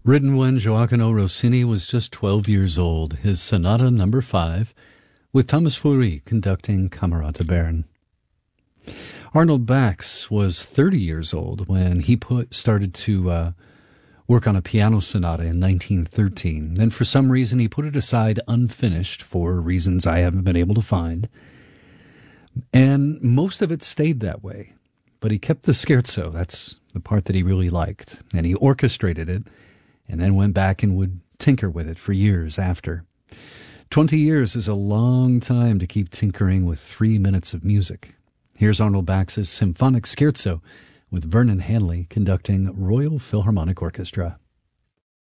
Written when Gioacchino Rossini was just 12 years old, his Sonata Number 5, with Thomas Fourie conducting Camerata Bern. Arnold Bax was 30 years old when he started to work on a piano sonata in 1913. Then for some reason he put it aside unfinished for reasons I haven't been able to find. And most of it stayed that way. But he kept the scherzo, that's the part that he really liked, and he orchestrated it, and then went back and would tinker with it for years after. 20 years is a long time to keep tinkering with 3 minutes of music. Here's Arnold Bax's Symphonic Scherzo with Vernon Hanley conducting Royal Philharmonic Orchestra.